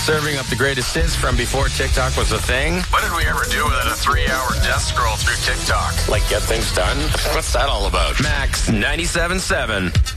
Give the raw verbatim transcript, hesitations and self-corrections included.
Serving up the greatest hits from before TikTok was a thing. What did we ever do without a three-hour death scroll through TikTok? Like get things done? What's that all about? Max ninety-seven point seven.